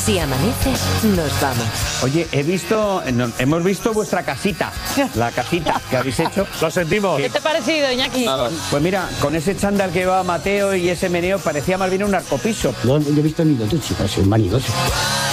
Si amanece, nos vamos. Oye, hemos visto vuestra casita, la casita que habéis hecho. Lo sentimos. ¿Qué te ha parecido, Iñaki? Pues mira, con ese chándal que llevaba Mateo y ese meneo parecía más bien un narcopiso. No, yo he visto ni dos chicas, son manidos.